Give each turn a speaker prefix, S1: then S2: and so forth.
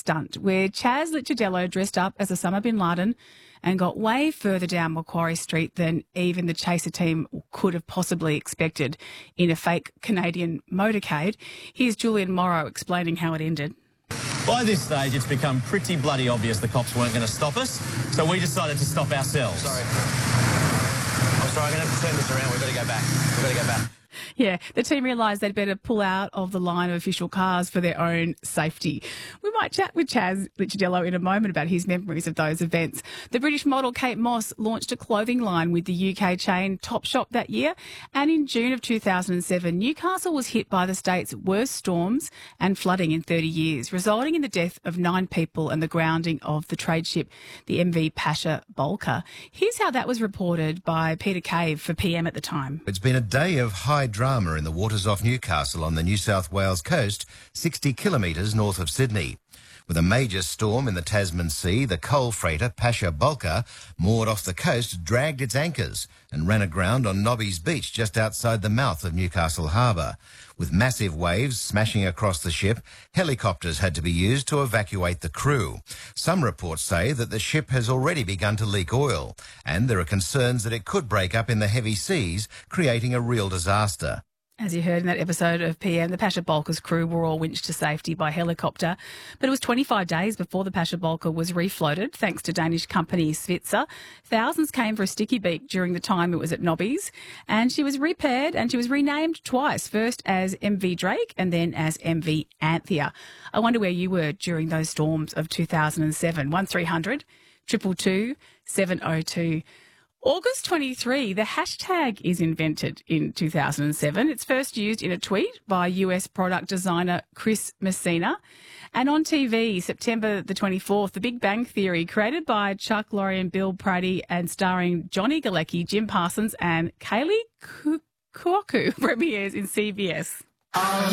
S1: stunt where Chaz Licciardello dressed up as Osama bin Laden and got way further down Macquarie Street than even the Chaser team could have possibly expected in a fake Canadian motorcade. Here's Julian Morrow explaining how it ended.
S2: By this stage, it's become pretty bloody obvious the cops weren't going to stop us, so we decided to stop ourselves.
S3: Sorry, I'm going to have to turn this around. We've got to go back.
S1: Yeah, the team realised they'd better pull out of the line of official cars for their own safety. We might chat with Chaz Licciardello in a moment about his memories of those events. The British model Kate Moss launched a clothing line with the UK chain Topshop that year, and in June of 2007, Newcastle was hit by the state's worst storms and flooding in 30 years, resulting in the death of 9 people and the grounding of the trade ship, the MV Pasha Bulker. Here's how that was reported by Peter Cave for PM at the time.
S4: It's been a day of high drama in the waters off Newcastle on the New South Wales coast, 60 kilometres north of Sydney. With a major storm in the Tasman Sea, the coal freighter Pasha Bulker, moored off the coast, dragged its anchors and ran aground on Nobby's Beach just outside the mouth of Newcastle Harbour. With massive waves smashing across the ship, helicopters had to be used to evacuate the crew. Some reports say that the ship has already begun to leak oil, and there are concerns that it could break up in the heavy seas, creating a real disaster.
S1: As you heard in that episode of PM, the Pasha Bulker's crew were all winched to safety by helicopter. But it was 25 days before the Pasha Bulker was refloated, thanks to Danish company Svitzer. Thousands came for a sticky beak during the time it was at Nobby's. And she was repaired and she was renamed twice, first as MV Drake and then as MV Anthea. I wonder where you were during those storms of 2007. 1300 222 702. August 23, the hashtag is invented in 2007. It's first used in a tweet by US product designer Chris Messina. And on TV, September the 24th, The Big Bang Theory, created by Chuck Lorre and Bill Prady and starring Johnny Galecki, Jim Parsons and Kaylee Cuoco, premieres in CBS.